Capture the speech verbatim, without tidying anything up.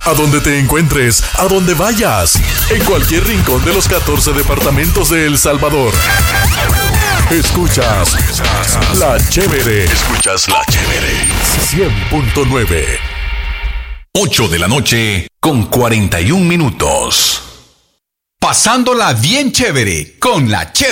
A donde te encuentres, a donde vayas, en cualquier rincón de los catorce departamentos de El Salvador. Escuchas La Chévere. Escuchas La Chévere. cien punto nueve. ocho de la noche con cuarenta y un minutos. Pasándola bien chévere con La Chévere.